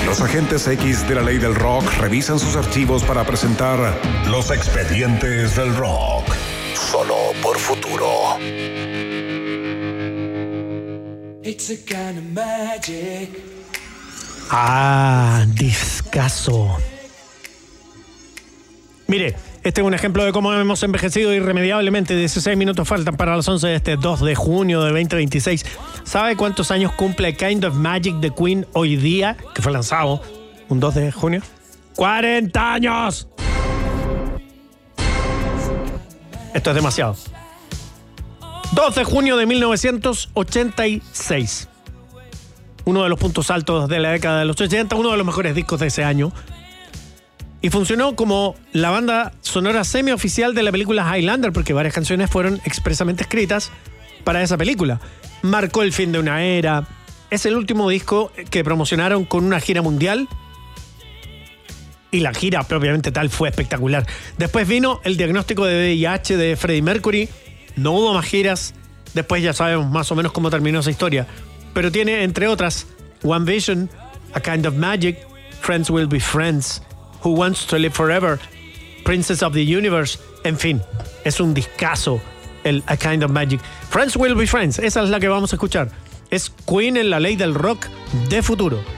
Los agentes X de la ley del rock revisan sus archivos para presentar Los Expedientes del Rock. Solo por Futuro. It's a kind of magic. Discazo. Mire, este es un ejemplo de cómo hemos envejecido irremediablemente. 16 minutos faltan para las 11 de este 2 de junio de 2026. ¿Sabe cuántos años cumple Kind of Magic de Queen hoy día? Que fue lanzado un 2 de junio. ¡40 años! Esto es demasiado. 2 de junio de 1986. Uno de los puntos altos de la década de los 80, uno de los mejores discos de ese año. Y funcionó como la banda sonora semioficial de la película Highlander, porque varias canciones fueron expresamente escritas para esa película. Marcó el fin de una era. Es el último disco que promocionaron con una gira mundial. Y la gira propiamente tal fue espectacular. Después vino el diagnóstico de VIH de Freddie Mercury. No hubo más giras. Después ya sabemos más o menos cómo terminó esa historia. Pero tiene, entre otras, One Vision, A Kind of Magic, Friends Will Be Friends, Who Wants to Live Forever, Princess of the Universe. En fin, es un discazo el A Kind of Magic. Friends Will Be Friends, esa es la que vamos a escuchar. Es Queen en la ley del rock de futuro.